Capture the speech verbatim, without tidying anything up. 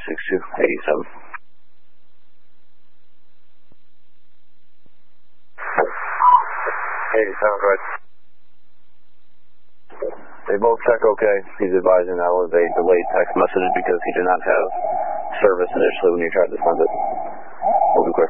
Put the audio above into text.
six two eighty-seven. eighty-seven, right. They both check okay. He's advising that was a delayed text message because he did not have service initially when you tried to send it. We'll be quick.